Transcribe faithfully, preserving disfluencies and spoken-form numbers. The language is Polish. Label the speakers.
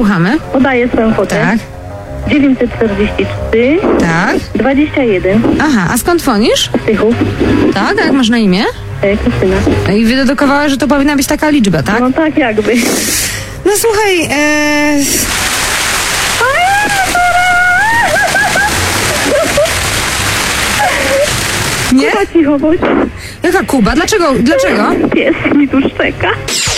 Speaker 1: słuchamy.
Speaker 2: Podaję swoją kwotę.
Speaker 1: Tak.
Speaker 2: dziewięćset czterdzieści trzy.
Speaker 1: Tak.
Speaker 2: dwadzieścia jeden.
Speaker 1: Aha, a skąd dzwonisz?
Speaker 2: Z Tychów.
Speaker 1: Tak, a jak masz na imię?
Speaker 2: E, Krystyna.
Speaker 1: I wydedukowałeś, że to powinna być taka liczba, tak?
Speaker 2: No tak jakby.
Speaker 1: No słuchaj, e... Nie?
Speaker 2: Cicho bądź.
Speaker 1: Jaka Kuba? Dlaczego? Dlaczego?
Speaker 2: Pies mi tu szczeka.